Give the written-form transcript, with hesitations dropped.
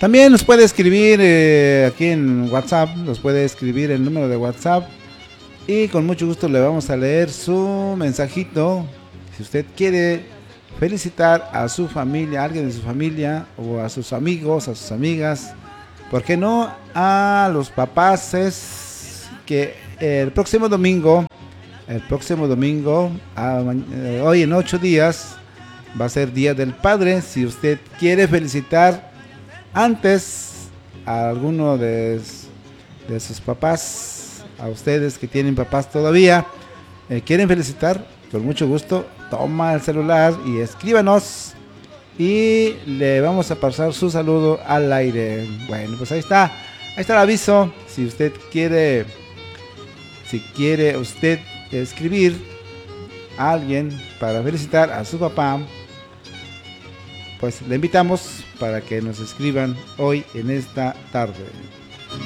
También nos puede escribir aquí en WhatsApp, nos puede escribir el número de WhatsApp y con mucho gusto le vamos a leer su mensajito. Si usted quiere felicitar a su familia, a alguien de su familia o a sus amigos, a sus amigas, ¿por qué no a los papás? Es que el próximo domingo, hoy en 8 días, va a ser Día del Padre. Si usted quiere felicitar antes a alguno de sus papás, a ustedes que tienen papás todavía, quieren felicitar, con mucho gusto, toma el celular y escríbanos y le vamos a pasar su saludo al aire. Bueno, pues ahí está el aviso. Si quiere usted escribir a alguien para felicitar a su papá, pues le invitamos para que nos escriban hoy en esta tarde.